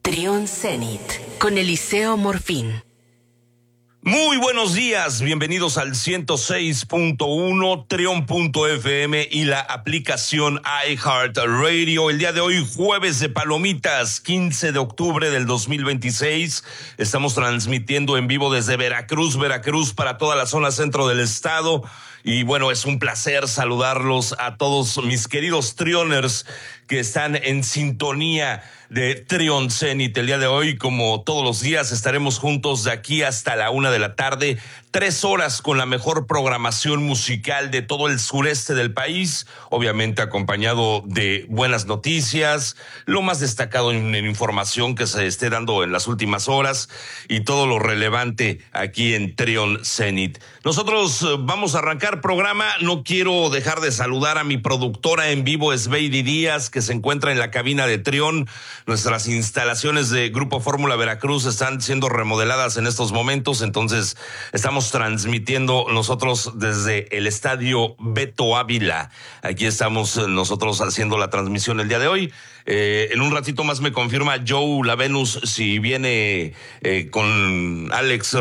Trión Zenit con Eliseo Morfín. Muy buenos días, bienvenidos al 106.1, Trión.fm y la aplicación iHeartRadio. El día de hoy, jueves de palomitas, 15 de octubre del 2026. Estamos transmitiendo en vivo desde Veracruz, para toda la zona centro del estado. Y bueno, es un placer saludarlos a todos mis queridos Trioners que están en sintonía de Trión Zenit. El día de hoy, como todos los días, estaremos juntos de aquí hasta la 1 de la tarde, 3 horas con la mejor programación musical de todo el sureste del país, obviamente acompañado de buenas noticias, lo más destacado en información que se esté dando en las últimas horas y todo lo relevante aquí en Trión Zenit. Nosotros vamos a arrancar programa. No quiero dejar de saludar a mi productora en vivo, Esbeidi Díaz, que se encuentra en la cabina de Trión. Nuestras instalaciones de Grupo Fórmula Veracruz están siendo remodeladas en estos momentos, entonces estamos transmitiendo nosotros desde el estadio Beto Ávila. Aquí estamos nosotros haciendo la transmisión el día de hoy. En un ratito más me confirma Joe La Venus si viene con Alex